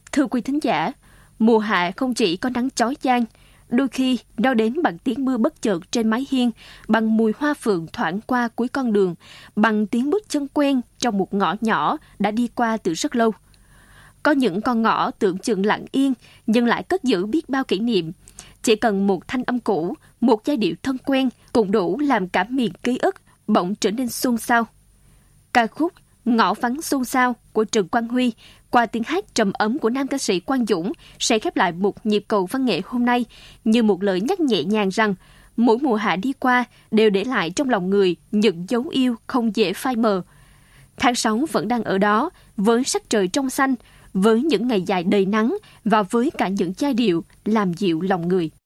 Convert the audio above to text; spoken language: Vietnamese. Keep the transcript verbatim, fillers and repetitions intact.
Thưa quý thính giả, mùa hạ không chỉ có nắng chói chang, đôi khi nó đến bằng tiếng mưa bất chợt trên mái hiên, bằng mùi hoa phượng thoảng qua cuối con đường, bằng tiếng bước chân quen trong một ngõ nhỏ đã đi qua từ rất lâu. Có những con ngõ tưởng chừng lặng yên nhưng lại cất giữ biết bao kỷ niệm. Chỉ cần một thanh âm cũ, một giai điệu thân quen cũng đủ làm cả miền ký ức bỗng trở nên xôn xao. Ca khúc Ngõ vắng xôn xao của Trần Quang Huy qua tiếng hát trầm ấm của nam ca sĩ Quang Dũng sẽ khép lại một nhịp cầu văn nghệ hôm nay như một lời nhắc nhẹ nhàng rằng mỗi mùa hạ đi qua đều để lại trong lòng người những dấu yêu không dễ phai mờ. Tháng sáu vẫn đang ở đó với sắc trời trong xanh, với những ngày dài đầy nắng và với cả những giai điệu làm dịu lòng người.